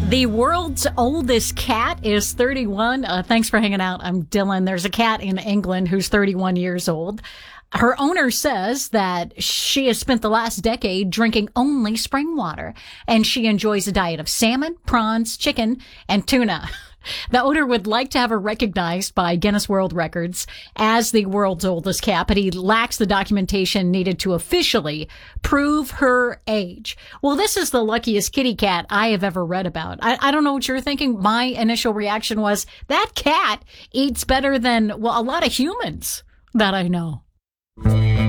The world's oldest cat is 31. Thanks for hanging out. I'm Dylan. There's a cat in England who's 31 years old. Her owner says that she has spent the last decade drinking only spring water, and she enjoys a diet of salmon, prawns, chicken, and tuna. The owner would like to have her recognized by Guinness World Records as the world's oldest cat, but he lacks the documentation needed to officially prove her age. Well, this is the luckiest kitty cat I have ever read about. I don't know what you're thinking. My initial reaction was that cat eats better than, well, a lot of humans that I know.